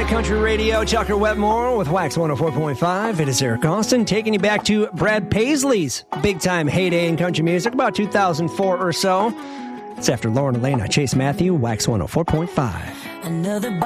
Country Radio. Chucker Wetmore with Wax 104.5. It is Eric Austin taking you back to Brad Paisley's big-time heyday in country music, about 2004 or so. It's after Lauren Elena, Chase Matthew, Wax 104.5. Another